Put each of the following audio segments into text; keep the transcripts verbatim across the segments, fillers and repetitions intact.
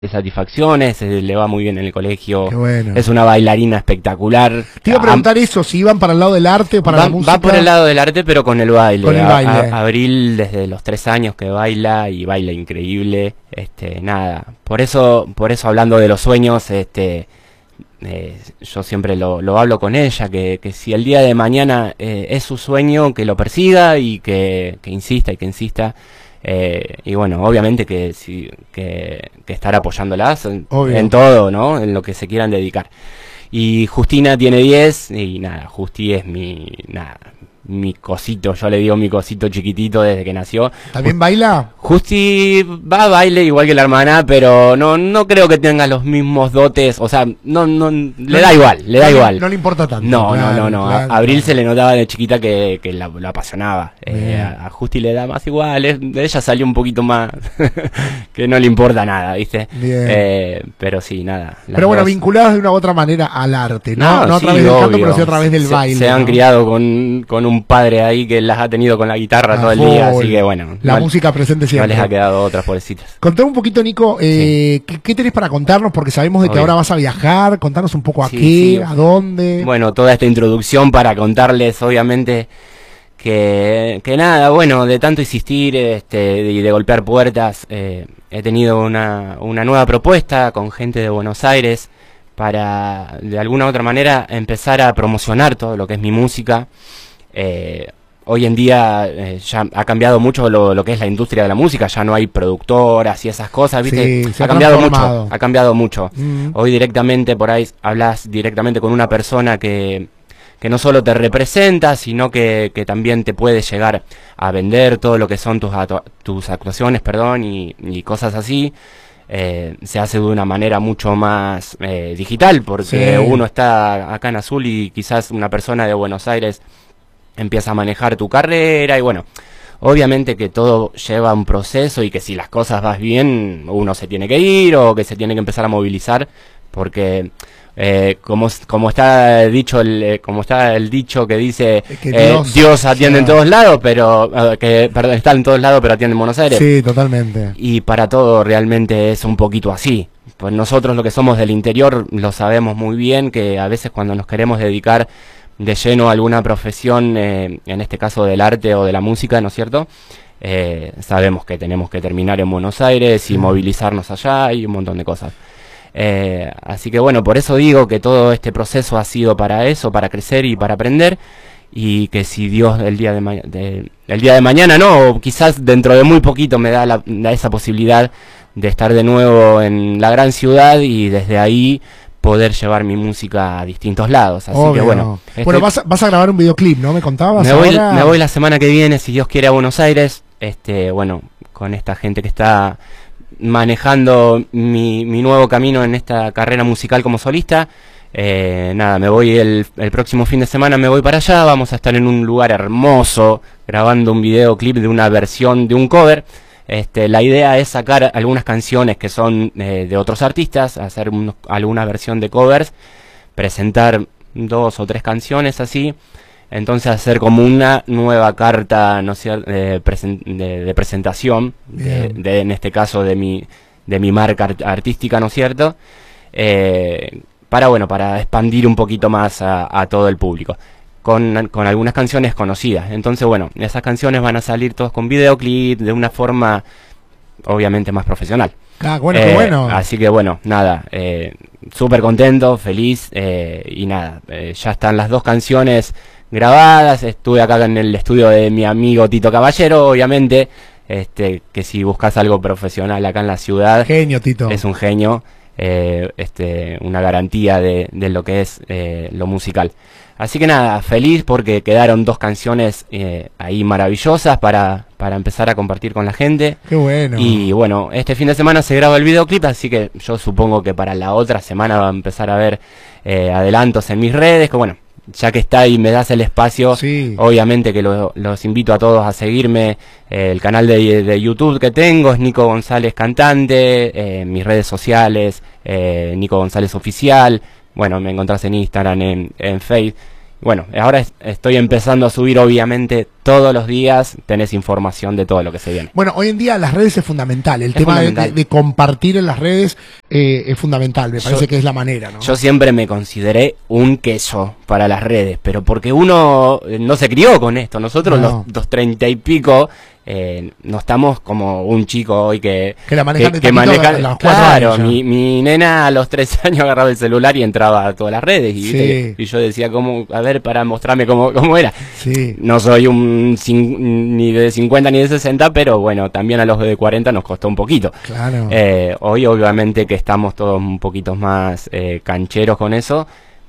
satisfacciones, eh, le va muy bien en el colegio, bueno. Es una bailarina espectacular. Te iba a preguntar a, eso, si iban para el lado del arte o para va, la música. Va por el lado del arte, pero con el baile. Con el baile. A, a, Abril desde los tres años que baila y baila increíble, este, nada. Por eso, por eso hablando de los sueños, este, eh, yo siempre lo, lo hablo con ella, que, que si el día de mañana eh, es su sueño, que lo persiga y que, que insista y que insista. Eh, y bueno, obviamente que sí, que, que estar apoyándolas en, en todo, ¿no? En lo que se quieran dedicar. Y Justina tiene diez y nada, Justi es mi, nada, mi cosito, yo le digo mi cosito chiquitito desde que nació. ¿También baila? Justi va a baile igual que la hermana, pero no no creo que tenga los mismos dotes, o sea, no no le no, da igual, le da no, igual. No le importa tanto. No, claro, no, no, no. Claro, a Abril claro. se le notaba de chiquita que, que la, la apasionaba. Eh, a, a Justi le da más igual, es, de ella salió un poquito más que no le importa nada, ¿viste? Bien. Eh, pero sí, nada. Pero bueno, dos... vinculadas de una u otra manera al arte, ¿no? No, no sí, a través del obvio. canto, pero sí a través del se, baile. Se ¿no? han criado con, con un padre ahí que las ha tenido con la guitarra a todo el día, así que bueno. La no, música presente siempre. No les ha quedado otras pobrecitas. Contame un poquito, Nico, eh, sí. ¿qué, ¿qué tenés para contarnos? Porque sabemos de que Obvio. ahora vas a viajar, contanos un poco a sí, qué, sí. a dónde. Bueno, toda esta introducción para contarles, obviamente, que, que nada, bueno, de tanto insistir este, y de golpear puertas, eh, he tenido una, una nueva propuesta con gente de Buenos Aires para, de alguna u otra manera, empezar a promocionar todo lo que es mi música. Eh, Hoy en día eh, ya ha cambiado mucho lo, lo que es la industria de la música, ya no hay productoras y esas cosas, ¿viste? Sí, se ha, ha cambiado mucho, ha cambiado mucho. Mm. Hoy directamente por ahí hablas directamente con una persona que, que no solo te representa, sino que, que también te puede llegar a vender todo lo que son tus, tus actuaciones, perdón, y, y cosas así. Eh, se hace de una manera mucho más eh, digital, porque sí. uno está acá en Azul y quizás una persona de Buenos Aires empieza a manejar tu carrera y bueno, obviamente que todo lleva un proceso y que si las cosas vas bien, uno se tiene que ir o que se tiene que empezar a movilizar porque eh, como, como está dicho el, eh, como está el dicho que dice que eh, Dios, Dios atiende en todos lados, pero eh, que perdón, está en todos lados pero atiende en Buenos Aires. Sí, totalmente. Y para todo realmente es un poquito así. Pues nosotros lo que somos del interior lo sabemos muy bien que a veces cuando nos queremos dedicar de lleno a alguna profesión, eh, en este caso del arte o de la música, ¿no es cierto? Eh, sabemos que tenemos que terminar en Buenos Aires y sí. movilizarnos allá y un montón de cosas. Eh, así que bueno, por eso digo que todo este proceso ha sido para eso, para crecer y para aprender, y que si Dios el día de, ma de, el día de mañana, no, o quizás dentro de muy poquito me da, la, da esa posibilidad de estar de nuevo en la gran ciudad y desde ahí poder llevar mi música a distintos lados, así Obvio. que bueno. Este, bueno, vas a, vas a grabar un videoclip, ¿no? ¿Me contabas? Me voy, ahora? me voy la semana que viene, si Dios quiere, a Buenos Aires, este, bueno, con esta gente que está manejando mi, mi nuevo camino en esta carrera musical como solista. Eh, nada, me voy el, el próximo fin de semana, me voy para allá, vamos a estar en un lugar hermoso, grabando un videoclip de una versión de un cover. Este, la idea es sacar algunas canciones que son eh, de otros artistas, hacer unos, alguna versión de covers, presentar dos o tres canciones así, entonces hacer como una nueva carta, no sé, de, presen de, de presentación, de, de, en este caso de mi, de mi marca art artística, ¿no es cierto? Eh, para, bueno, para expandir un poquito más a, a todo el público. Con, con algunas canciones conocidas. Entonces, bueno, esas canciones van a salir todos con videoclip de una forma obviamente más profesional. Ah, bueno, eh, qué bueno. Así que bueno, nada, eh, súper contento, feliz eh, y nada, eh, ya están las dos canciones grabadas. Estuve acá en el estudio de mi amigo Tito Caballero, obviamente, este, que si buscas algo profesional acá en la ciudad, genio Tito, es un genio. Eh, este, una garantía de, de lo que es eh, lo musical. Así que nada, feliz porque quedaron dos canciones eh, ahí maravillosas para, para empezar a compartir con la gente. Qué bueno. Y bueno, este fin de semana se graba el videoclip, así que yo supongo que para la otra semana va a empezar a ver eh, adelantos en mis redes, que bueno, ya que está y me das el espacio, sí. obviamente que lo, los invito a todos a seguirme. Eh, el canal de, de YouTube que tengo es Nico González Cantante, eh, mis redes sociales, eh, Nico González Oficial. Bueno, me encontrás en Instagram, en, en Facebook. bueno, ahora es, estoy empezando a subir, obviamente, todos los días tenés información de todo lo que se viene. Bueno, hoy en día las redes es fundamental. El es tema fundamental. De, de compartir en las redes eh, es fundamental. Me parece yo, que es la manera, ¿no? Yo siempre me consideré un queso para las redes, pero porque uno no se crió con esto. Nosotros no. los, los treinta y pico eh, no estamos como un chico hoy que que la manejan que, de que maneja, los claro, mi, mi nena a los tres años agarraba el celular y entraba a todas las redes y, sí. y yo decía cómo, a ver, para mostrarme cómo, cómo era. Sí. No soy un cin, ni de cincuenta ni de sesenta, pero bueno, también a los de cuarenta nos costó un poquito. Claro. Eh, hoy obviamente que estamos todos un poquito más eh, cancheros con eso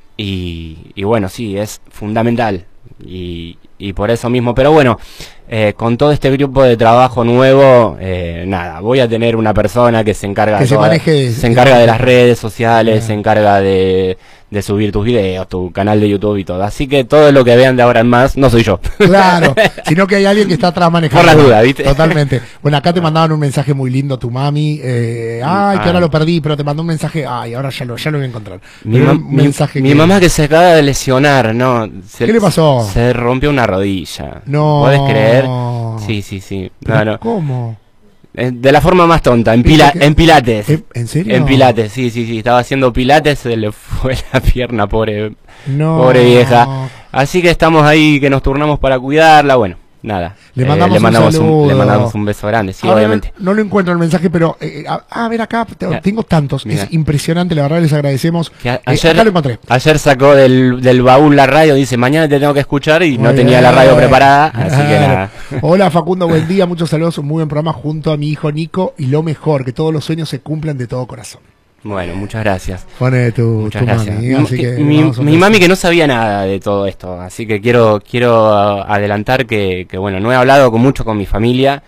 y, y bueno, sí, es fundamental y, y por eso mismo, pero bueno, eh, con todo este grupo de trabajo nuevo, eh, nada, voy a tener una persona que se encarga, que de, se, toda, maneje, se encarga de las redes sociales, yeah. se encarga de, de subir tus videos, tu canal de YouTube y todo, así que todo lo que vean de ahora en más, no soy yo. Claro, sino que hay alguien que está atrás manejando. Por las dudas, ¿viste? Totalmente. Bueno, acá te mandaban un mensaje muy lindo, tu mami, eh, ay, que ahora lo perdí, pero te mandó un mensaje, ay, ahora ya lo, ya lo voy a encontrar. Mi, ma un mensaje mi, que... mi mamá que se acaba de lesionar, ¿no? Se, ¿Qué le pasó? Se rompió una rodilla. No. ¿Podés creer? Sí, sí, sí. No, no. ¿Cómo? De la forma más tonta, en, pila en pilates. ¿En serio? En pilates, sí, sí, sí. Estaba haciendo pilates, se le fue la pierna, pobre, no. pobre vieja. Así que estamos ahí, que nos turnamos para cuidarla, bueno. Nada, le mandamos, eh, le, mandamos un un, le mandamos un beso grande, sí, ahora, obviamente. No, no lo encuentro el mensaje, pero eh, a, a ver acá, te, Mira, tengo tantos, mira. Es impresionante, la verdad les agradecemos. A, eh, ayer, acá lo encontré. Ayer sacó del, del baúl la radio, dice, mañana te tengo que escuchar y muy no bien. Tenía la radio preparada, así que nada. Hola Facundo, buen día, muchos saludos, un muy buen programa junto a mi hijo Nico y lo mejor, que todos los sueños se cumplan de todo corazón. Bueno, muchas gracias. Pone tu, muchas tu gracias. mami, así que mi mi mami que no sabía nada de todo esto, así que quiero quiero adelantar que, que bueno, no he hablado con mucho con mi familia,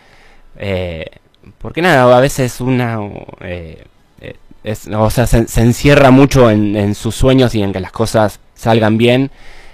eh, porque nada, a veces una, eh, es, o sea, se, se encierra mucho en, en sus sueños y en que las cosas salgan bien,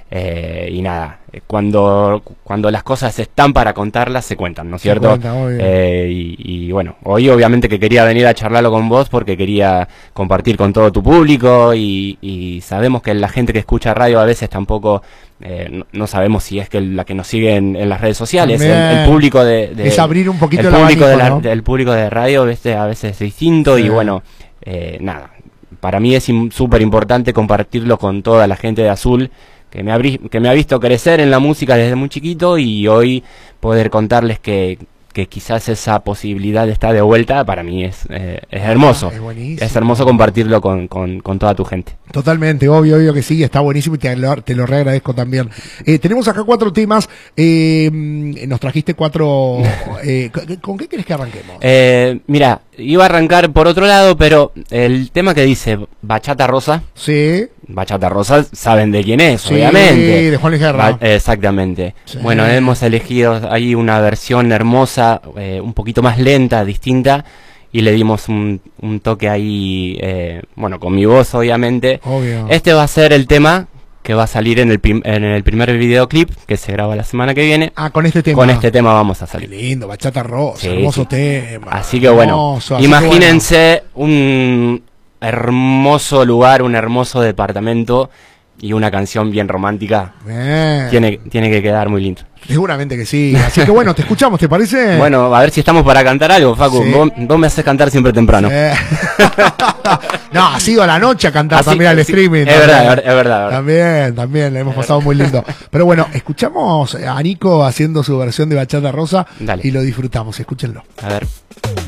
eh, y nada, cuando cuando las cosas están para contarlas se cuentan, ¿no es cierto? Cuenta, eh, y, y bueno, hoy obviamente que quería venir a charlarlo con vos porque quería compartir con todo tu público y, y sabemos que la gente que escucha radio a veces tampoco eh, no, no sabemos si es que la que nos sigue en, en las redes sociales, el, el público de, de es abrir un poquito el público abanico, de la, ¿no? del público de radio, ¿viste? A veces es distinto sí. Y bueno, eh, nada, para mí es súper importante compartirlo con toda la gente de Azul que me, abrí, que me ha visto crecer en la música desde muy chiquito y hoy poder contarles que, que quizás esa posibilidad está de vuelta, para mí es, eh, es hermoso. Ah, es, es hermoso compartirlo con, con, con toda tu gente. Totalmente, obvio, obvio que sí, está buenísimo y te lo, te lo reagradezco también. Eh, tenemos acá cuatro temas, eh, nos trajiste cuatro, eh, ¿con qué querés que arranquemos? Eh, mira, iba a arrancar por otro lado, pero el tema que dice Bachata Rosa. Sí. Bachata Rosa, saben de quién es, sí, obviamente. De Juan Luis Guerra. Ba exactamente. Sí. Bueno, hemos elegido ahí una versión hermosa, eh, un poquito más lenta, distinta, y le dimos un, un toque ahí, eh, bueno, con mi voz, obviamente. Obvio. Este va a ser el tema que va a salir en el, prim en el primer videoclip, que se graba la semana que viene. Ah, con este tema. Con este tema vamos a salir. Qué lindo, Bachata Rosa, sí, hermoso sí. tema. Así que bueno, hermoso, así imagínense que bueno. un hermoso lugar, un hermoso departamento y una canción bien romántica. Bien. Tiene, tiene que quedar muy lindo. Seguramente que sí. Así que bueno, te escuchamos, ¿te parece? Bueno, a ver si estamos para cantar algo, Facu. Sí. Vos, vos me haces cantar siempre temprano. Sí. No, ha sido a la noche a cantar Así, también al sí, streaming. Es también. verdad, es verdad, verdad. También, también, la hemos es pasado verdad. Muy lindo. Pero bueno, escuchamos a Nico haciendo su versión de Bachata Rosa. Dale. Y lo disfrutamos, escúchenlo. A ver.